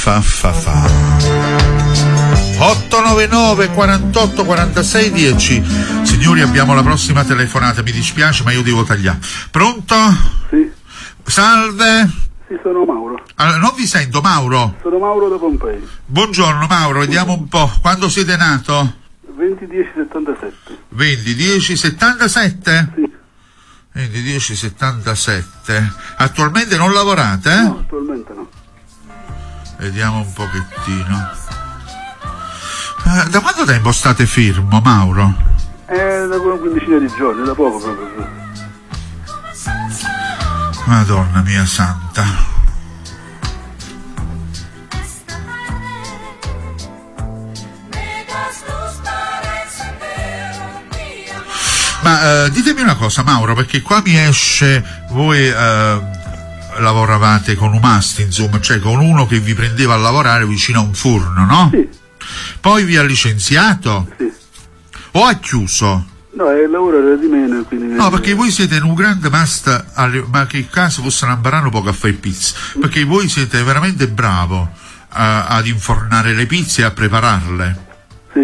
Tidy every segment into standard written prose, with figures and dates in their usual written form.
899 48 46 10. Signori, abbiamo la prossima telefonata, mi dispiace ma io devo tagliare. Pronto? Sì. Salve. Sì, sono Mauro. Allora, non vi sento, Mauro. Sono Mauro da Pompei. Buongiorno Mauro, vediamo un po'. Quando siete nato? 20-10-77. 20-10-77? Sì. 20-10-77. Attualmente non lavorate, eh? No, attualmente no. Vediamo un pochettino. Da quanto tempo state fermo, Mauro? Da una quindicina di giorni, da poco proprio. Madonna mia santa. Ma ditemi una cosa, Mauro, perché qua mi esce, voi lavoravate con un mast, insomma, cioè con uno che vi prendeva a lavorare vicino a un forno, no? Sì. Poi vi ha licenziato? Sì. O ha chiuso? No, il lavoro era di meno, quindi... No, perché voi siete un grande mast, ma che caso fossero imparare poco a fare pizza, perché voi siete veramente bravo ad infornare le pizze e a prepararle. Sì.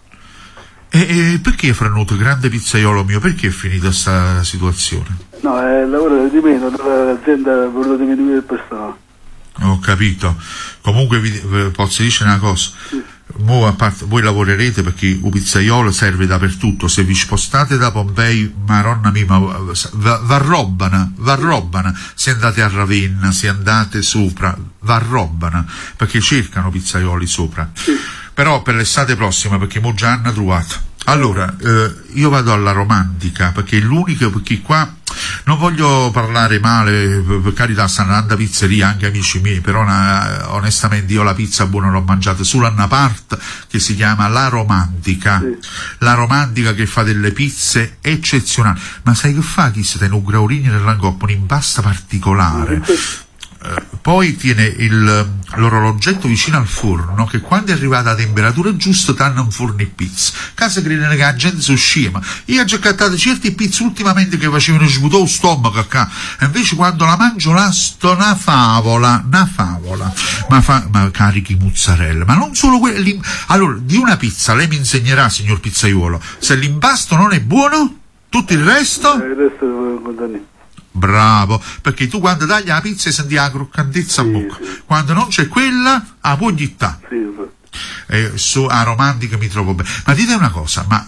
E perché Franuto, grande pizzaiolo mio, perché è finita sta situazione? No, il lavoro era di meno, l'azienda ha voluto diminuire il personale. Ho capito. Comunque vi posso dire una cosa. Mo, a parte, voi lavorerete perché il pizzaiolo serve dappertutto. Se vi spostate da Pompei, maronna mia, Varrobana, se andate a Ravenna, se andate sopra, Varrobana, perché cercano pizzaioli sopra. Però per l'estate prossima, perché mo già hanno trovato. Allora, io vado alla Romantica, perché è l'unico, perché qua non voglio parlare male, per carità, stanno andando a pizzeria anche amici miei, però onestamente io la pizza buona l'ho mangiata solo a una parte che si chiama La Romantica. Sì. La Romantica che fa delle pizze eccezionali. Ma sai che fa chi si tiene un graurini nell'angoppo, un'impasta particolare? Poi tiene l'orologetto vicino al forno che quando è arrivata a temperatura giusta t'hanno un forno e pizza. Casa credere che la gente si scema. Io ho già cattato certe pizze ultimamente che facevano svuotare lo stomaco e invece quando la mangio là sto una favola, ma carichi mozzarella, ma non solo quello. Allora, di una pizza lei mi insegnerà, signor pizzaiuolo, se l'impasto non è buono, tutto il resto? Il resto condanni. Bravo, perché tu quando tagli la pizza senti la croccantezza a bocca, quando non c'è quella, a pugnità. Su a Romantica mi trovo bene. Ma dite una cosa, ma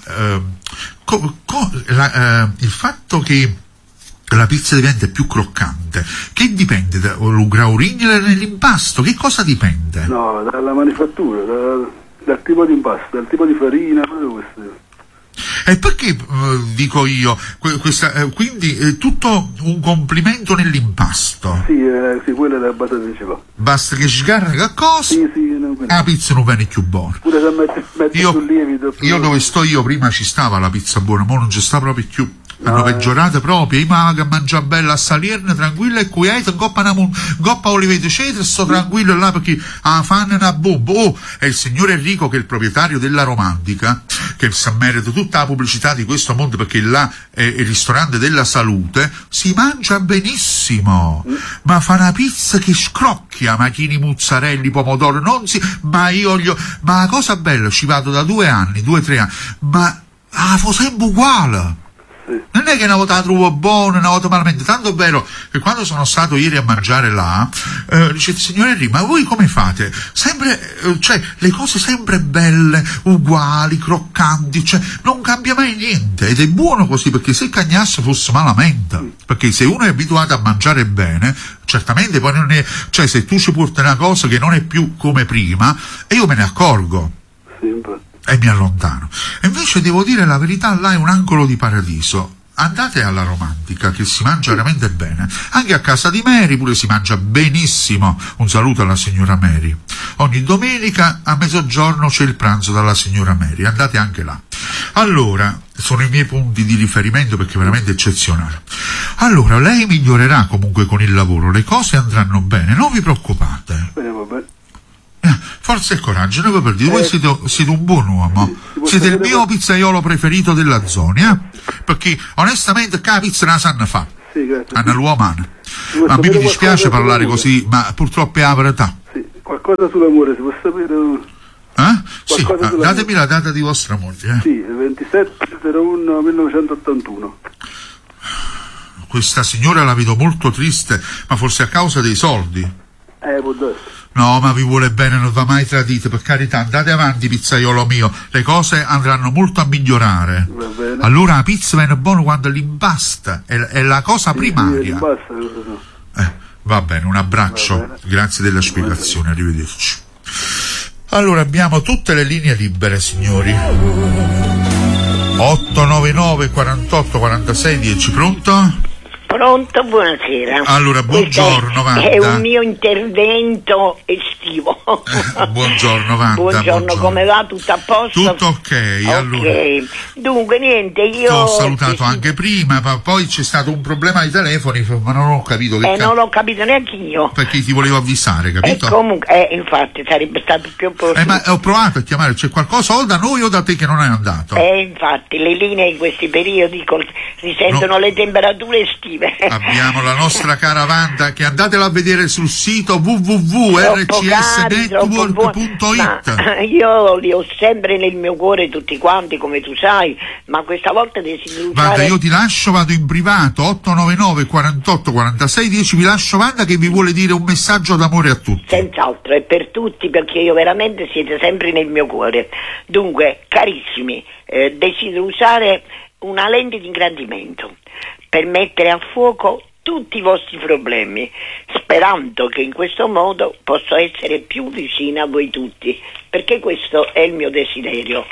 il fatto che la pizza diventa più croccante, che dipende dal graurigno nell'impasto? Che cosa dipende? No, dalla manifattura, dal tipo di impasto, dal tipo di farina, proprio questo. E perché dico io quindi è tutto un complimento nell'impasto? Sì, quella è la base principale. Basta che sgarra che cosa? Sì, la pizza non viene più buona. Pure se metti sul lievito. Io dove sto io prima ci stava la pizza buona, ma non ci sta proprio più. Hanno peggiorato proprio. Io che mangia bella a salirne tranquilla e quieta, goppa oliveto eccetera, sto tranquillo là perché fanno una bomba. È il signor Enrico che è il proprietario della Romantica, che si merita tutta la pubblicità di questo mondo perché là è il ristorante della salute, si mangia benissimo, ma fa una pizza che scrocchia, macchini, mozzarelli, pomodoro, ma la cosa bella, ci vado da 2 anni, 2-3 anni, ma fa sempre uguale. Non è che una volta la trovo buona, una volta malamente, tanto è vero che quando sono stato ieri a mangiare là, dice signore Enrico, ma voi come fate? Sempre, cioè, le cose sempre belle, uguali, croccanti, cioè, non cambia mai niente, ed è buono così, perché se cagnasse fosse malamente, perché se uno è abituato a mangiare bene, certamente poi non è, cioè, se tu ci porti una cosa che non è più come prima, e io me ne accorgo. E mi allontano. E invece devo dire la verità, là è un angolo di paradiso. Andate alla Romantica che si mangia veramente bene, anche a casa di Mary pure si mangia benissimo. Un saluto alla signora Mary. Ogni domenica a mezzogiorno c'è il pranzo dalla signora Mary, andate anche là. Allora, sono i miei punti di riferimento perché è veramente eccezionale. Allora, lei migliorerà comunque con il lavoro, le cose andranno bene, non vi preoccupate. Forza e coraggio, noi per dire, voi siete un buon uomo, siete il mio pizzaiolo preferito della zona, perché onestamente che la pizza la sanno fa, hanno l'uomo umano. Ma a me mi dispiace parlare così, ma purtroppo è la verità. Qualcosa sull'amore, si può sapere? Sì, Qualcosa sulla- datemi la data di vostra moglie. Sì, 27/01/1981. Questa signora la vedo molto triste, ma forse a causa dei soldi. Può darsi. No, ma vi vuole bene, non va mai tradite, per carità, andate avanti, pizzaiolo mio, le cose andranno molto a migliorare. Va bene. Allora la pizza viene buona quando l'impasta, è la cosa primaria. Basta. Va bene, un abbraccio, Va bene. grazie della spiegazione, arrivederci. Allora abbiamo tutte le linee libere, signori. 899 48 46 10, pronto? Pronto, buonasera. Allora, buongiorno, Questo è Wanda. un mio intervento estivo. Buongiorno, Wanda. Buongiorno, come va? Tutto a posto? Tutto ok, allora. Dunque, niente, io... Ti ho salutato anche prima, ma poi c'è stato un problema ai telefoni, ma non ho capito che non l'ho capito neanche io. perché ti volevo avvisare, capito? Comunque, infatti, sarebbe stato più opportuno. Ma ho provato a chiamare, c'è qualcosa o da noi o da te che non è andato? Infatti, le linee in questi periodi risentono le temperature estive. Abbiamo la nostra cara Wanda, che andatela a vedere sul sito www.rcsnetwork.it. Io li ho sempre nel mio cuore tutti quanti, come tu sai, ma questa volta desidero usare... Wanda, io ti lascio, vado in privato, 899 48 46 10, vi lascio Wanda che vi vuole dire un messaggio d'amore a tutti. Senz'altro, è per tutti, perché io veramente siete sempre nel mio cuore. Dunque, carissimi, desidero usare una lente di ingrandimento per mettere a fuoco tutti i vostri problemi, sperando che in questo modo posso essere più vicina a voi tutti, perché questo è il mio desiderio.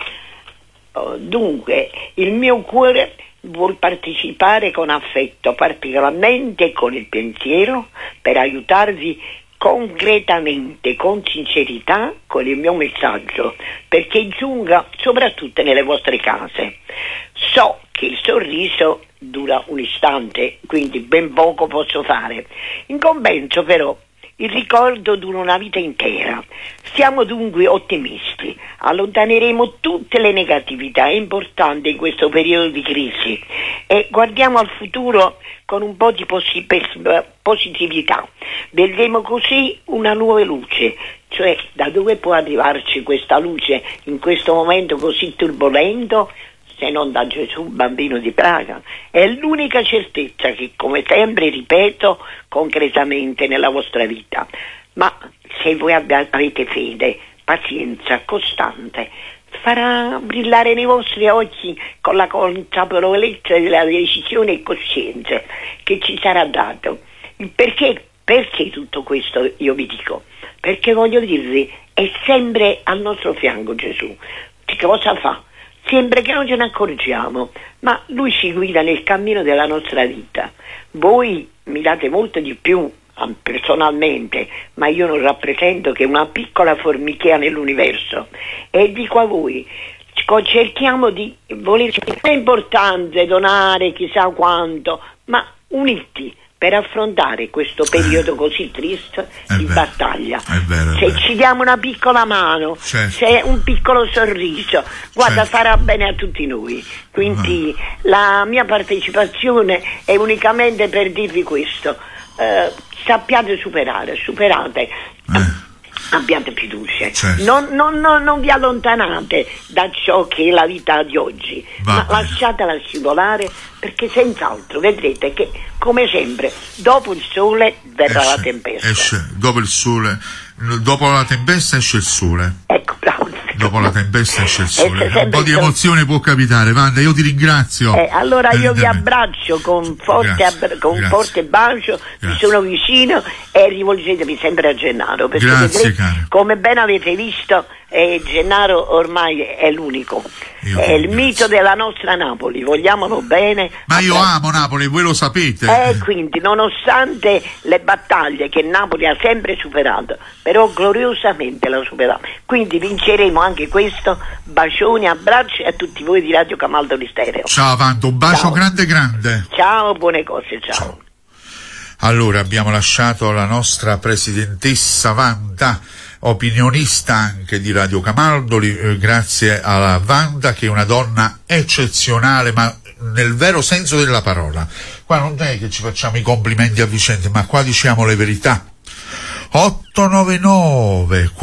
Dunque, il mio cuore vuol partecipare con affetto, particolarmente con il pensiero, per aiutarvi concretamente, con sincerità, con il mio messaggio, perché giunga soprattutto nelle vostre case. So che il sorriso dura un istante, quindi ben poco posso fare. In compenso però il ricordo dura una vita intera. Siamo dunque ottimisti, allontaneremo tutte le negatività importanti in questo periodo di crisi e guardiamo al futuro con un po' di positività. Vedremo così una nuova luce, cioè da dove può arrivarci questa luce in questo momento così turbolento, se non da Gesù bambino di Praga. È l'unica certezza che, come sempre ripeto, concretamente nella vostra vita. Ma se voi avete fede, pazienza costante, farà brillare nei vostri occhi con la consapevolezza della decisione e coscienza che ci sarà dato. Il perché tutto questo io vi dico? Perché voglio dirvi, è sempre al nostro fianco Gesù. Che cosa fa? Sempre che non ce ne accorgiamo, ma lui ci guida nel cammino della nostra vita. Voi mi date molto di più personalmente, ma io non rappresento che una piccola formichea nell'universo, e dico a voi, cerchiamo di voler, non è importante donare chissà quanto, ma uniti per affrontare questo periodo così triste di battaglia. È vero, se ci diamo una piccola mano, certo, se un piccolo sorriso, guarda, certo, farà bene a tutti noi. Quindi la mia partecipazione è unicamente per dirvi questo. Sappiate superate. Abbiate fiducia, certo, non vi allontanate da ciò che è la vita di oggi, ma lasciatela scivolare, perché senz'altro vedrete che, come sempre, dopo il sole verrà la tempesta. Dopo il sole, dopo la tempesta esce il sole. Ecco, bravo. Dopo la tempesta esce il sole. Un po' di emozione può capitare, Wanda, io ti ringrazio. Allora io vi abbraccio con forte bacio, vi sono vicino, e rivolgetevi sempre a Gennaro, perché grazie, vedrete, come ben avete visto, Gennaro ormai è l'unico, è il mito della nostra Napoli, vogliamolo bene. Ma io amo Napoli, voi lo sapete. Quindi, nonostante le battaglie che Napoli ha sempre superato, però gloriosamente l'ha superato, quindi vinceremo anche questo. Bacioni, abbracci a tutti voi di Radio Camaldoli Stereo. Ciao Wanda, un bacio. Ciao. Grande. Ciao, buone cose, ciao. Allora, abbiamo lasciato la nostra presidentessa Wanda, opinionista anche di Radio Camaldoli, grazie alla Wanda, che è una donna eccezionale, ma nel vero senso della parola. Qua non è che ci facciamo i complimenti a vicenda, ma qua diciamo le verità. 899